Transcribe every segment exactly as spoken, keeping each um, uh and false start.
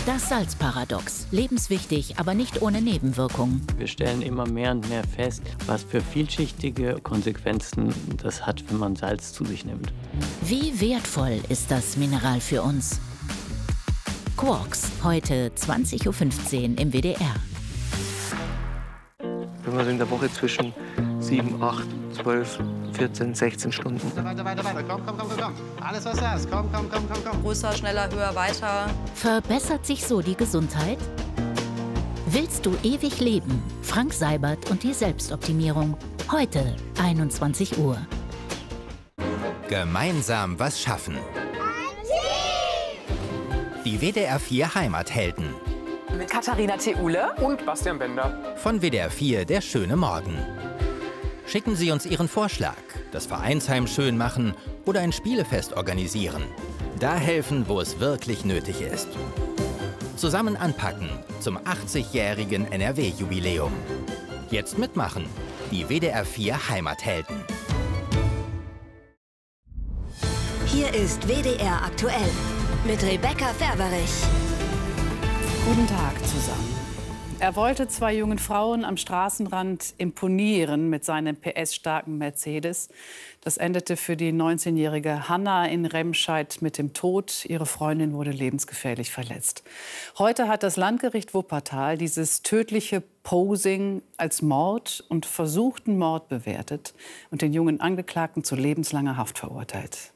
Das Salzparadox. Lebenswichtig, aber nicht ohne Nebenwirkungen. Wir stellen immer mehr und mehr fest, was für vielschichtige Konsequenzen das hat, wenn man Salz zu sich nimmt. Wie wertvoll ist das Mineral für uns? Quarks, heute zwanzig Uhr fünfzehn im W D R. Wenn man so in der Woche zwischen sieben, acht, zwölf, vierzehn, sechzehn Stunden. Weiter, weiter, weiter, komm, komm, komm, komm, alles was du hast, komm, komm, komm, komm, komm. Größer, schneller, höher, weiter. Verbessert sich so die Gesundheit? Willst du ewig leben? Frank Seibert und die Selbstoptimierung. Heute, einundzwanzig Uhr. Gemeinsam was schaffen. Die W D R vier Heimathelden. Mit Katharina Theule Und Bastian Bender. Von W D R vier Der schöne Morgen. Schicken Sie uns Ihren Vorschlag, das Vereinsheim schön machen oder ein Spielefest organisieren. Da helfen, wo es wirklich nötig ist. Zusammen anpacken zum achtzigjährigen N R W-Jubiläum. Jetzt mitmachen, die W D R vier Heimathelden. Hier ist W D R aktuell mit Rebecca Ferberich. Guten Tag zusammen. Er wollte zwei jungen Frauen am Straßenrand imponieren mit seinem P S-starken Mercedes. Das endete für die neunzehnjährige Hanna in Remscheid mit dem Tod. Ihre Freundin wurde lebensgefährlich verletzt. Heute hat das Landgericht Wuppertal dieses tödliche Posing als Mord und versuchten Mord bewertet und den jungen Angeklagten zu lebenslanger Haft verurteilt.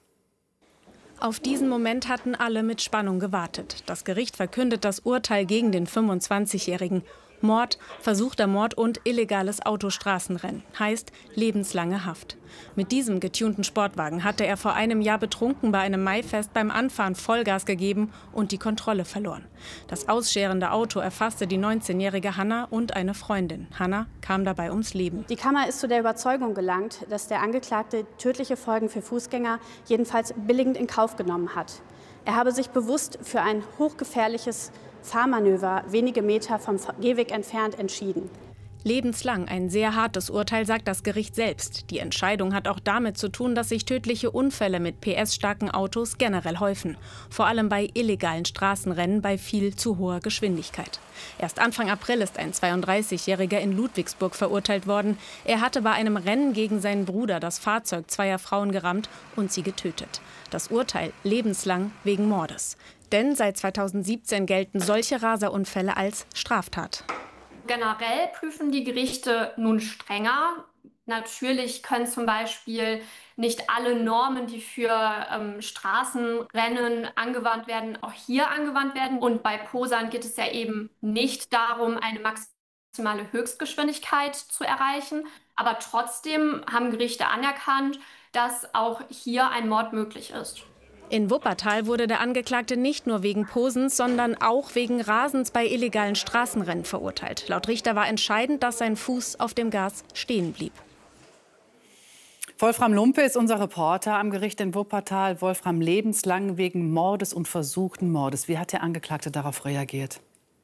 Auf diesen Moment hatten alle mit Spannung gewartet. Das Gericht verkündet das Urteil gegen den fünfundzwanzigjährigen. Mord, versuchter Mord und illegales Autostraßenrennen. Heißt lebenslange Haft. Mit diesem getunten Sportwagen hatte er vor einem Jahr betrunken bei einem Maifest beim Anfahren Vollgas gegeben und die Kontrolle verloren. Das ausscherende Auto erfasste die neunzehnjährige Hanna und eine Freundin. Hanna kam dabei ums Leben. Die Kammer ist zu der Überzeugung gelangt, dass der Angeklagte tödliche Folgen für Fußgänger jedenfalls billigend in Kauf genommen hat. Er habe sich bewusst für ein hochgefährliches Fahrmanöver wenige Meter vom Gehweg entfernt entschieden. Lebenslang, ein sehr hartes Urteil, sagt das Gericht selbst. Die Entscheidung hat auch damit zu tun, dass sich tödliche Unfälle mit P S-starken Autos generell häufen. Vor allem bei illegalen Straßenrennen bei viel zu hoher Geschwindigkeit. Erst Anfang April ist ein zweiunddreißigjähriger in Ludwigsburg verurteilt worden. Er hatte bei einem Rennen gegen seinen Bruder das Fahrzeug zweier Frauen gerammt und sie getötet. Das Urteil lebenslang wegen Mordes. Denn seit zweitausendsiebzehn gelten solche Raserunfälle als Straftat. Generell prüfen die Gerichte nun strenger. Natürlich können zum Beispiel nicht alle Normen, die für ähm, Straßenrennen angewandt werden, auch hier angewandt werden. Und bei Posern geht es ja eben nicht darum, eine maximale Höchstgeschwindigkeit zu erreichen. Aber trotzdem haben Gerichte anerkannt, dass auch hier ein Mord möglich ist. In Wuppertal wurde der Angeklagte nicht nur wegen Posens, sondern auch wegen Rasens bei illegalen Straßenrennen verurteilt. Laut Richter war entscheidend, dass sein Fuß auf dem Gas stehen blieb. Wolfram Lumpe ist unser Reporter am Gericht in Wuppertal. Wolfram, lebenslang wegen Mordes und versuchten Mordes. Wie hat der Angeklagte darauf reagiert?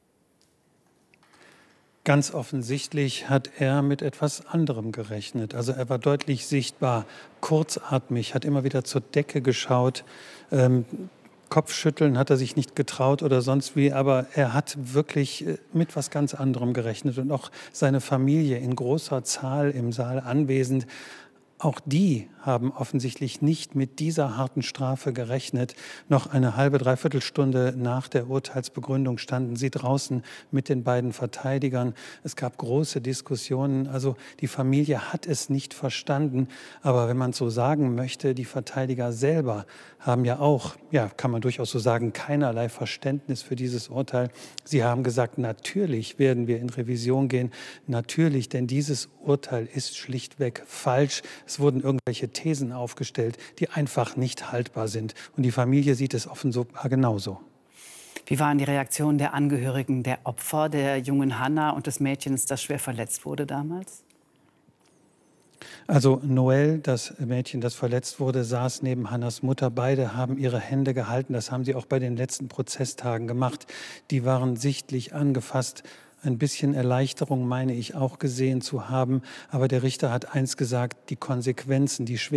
Ganz offensichtlich hat er mit etwas anderem gerechnet. Also er war deutlich sichtbar kurzatmig, hat immer wieder zur Decke geschaut. Ähm, Kopfschütteln hat er sich nicht getraut oder sonst wie, aber er hat wirklich mit was ganz anderem gerechnet. Und auch seine Familie in großer Zahl im Saal anwesend. Auch die haben offensichtlich nicht mit dieser harten Strafe gerechnet. Noch eine halbe, dreiviertel Stunde nach der Urteilsbegründung standen sie draußen mit den beiden Verteidigern. Es gab große Diskussionen. Also die Familie hat es nicht verstanden. Aber wenn man so sagen möchte, die Verteidiger selber haben ja auch, ja, kann man durchaus so sagen, keinerlei Verständnis für dieses Urteil. Sie haben gesagt, natürlich werden wir in Revision gehen. Natürlich, denn dieses Urteil ist schlichtweg falsch. Es wurden irgendwelche Thesen aufgestellt, die einfach nicht haltbar sind. Und die Familie sieht es offenbar genauso. Wie waren die Reaktionen der Angehörigen der Opfer, der jungen Hanna und des Mädchens, das schwer verletzt wurde damals? Also Noel, das Mädchen, das verletzt wurde, saß neben Hannas Mutter. Beide haben ihre Hände gehalten. Das haben sie auch bei den letzten Prozesstagen gemacht. Die waren sichtlich angefasst. Ein bisschen Erleichterung meine ich auch gesehen zu haben. Aber der Richter hat eins gesagt, die Konsequenzen, die schwer